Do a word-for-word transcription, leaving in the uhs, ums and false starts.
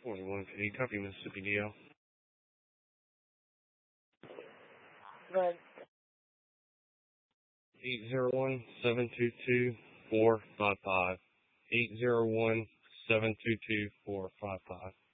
forty-one, can you copy Mississippi D L? Right. eight zero one, seven two two, four five five. eight zero one, seven two two, four five five.